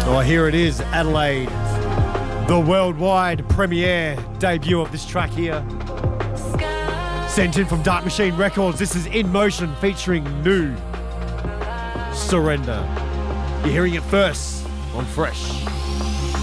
Oh, here it is, Adelaide. The worldwide premiere debut of this track here. Sent in from Dark Machine Records. This is In Motion featuring New Surrender. You're hearing it first on Fresh.